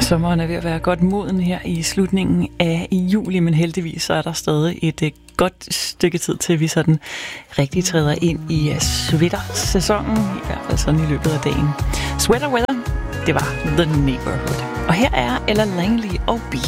Sommeren er ved at være godt moden her i slutningen af juli, men heldigvis så er der stadig et godt stykke tid til, vi sådan rigtig træder ind i sweater-sæsonen, i hvert fald sådan i løbet af dagen. Sweater Weather, det var The Neighborhood. Og her er Ella Langley og Be